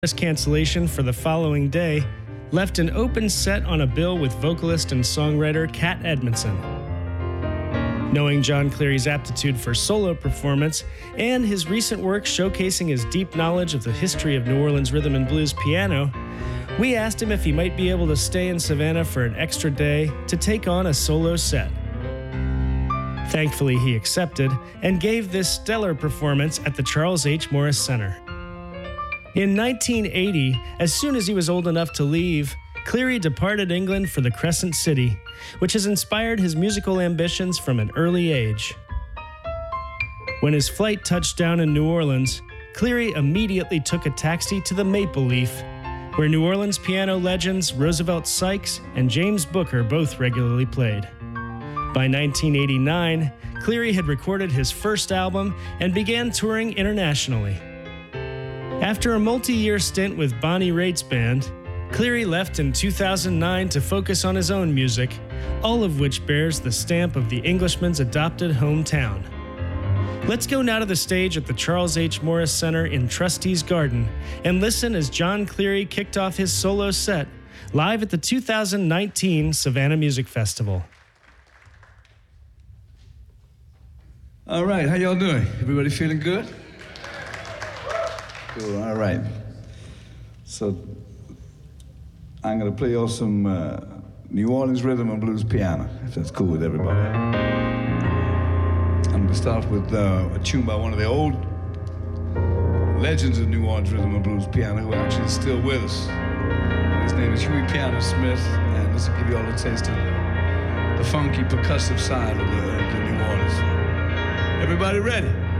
cancellation for the following day left an open set on a bill with vocalist and songwriter Cat Edmondson. Knowing John Cleary's aptitude for solo performance and his recent work showcasing his deep knowledge of the history of New Orleans rhythm and blues piano, we asked him if he might be able to stay in Savannah for an extra day to take on a solo set. Thankfully, he accepted and gave this stellar performance at the Charles H. Morris Center. In 1980, as soon as he was old enough to leave, Cleary departed England for the Crescent City, which has inspired his musical ambitions from an early age. When his flight touched down in New Orleans, Cleary immediately took a taxi to the Maple Leaf, where New Orleans piano legends Roosevelt Sykes and James Booker both regularly played. By 1989, Cleary had recorded his first album and began touring internationally. After a multi-year stint with Bonnie Raitt's band, Cleary left in 2009 to focus on his own music, all of which bears the stamp of the Englishman's adopted hometown. Let's go now to the stage at the Charles H. Morris Center in Trustees Garden and listen as John Cleary kicked off his solo set live at the 2019 Savannah Music Festival. All right, how y'all doing? Everybody feeling good? Cool, all right. So I'm gonna play y'all some New Orleans rhythm and blues piano, if that's cool with everybody. I'm gonna start with a tune by one of the old legends of New Orleans rhythm and blues piano who actually is still with us. And his name is Huey Piano Smith, and this will give you all a taste of the funky percussive side of the New Orleans. Everybody ready?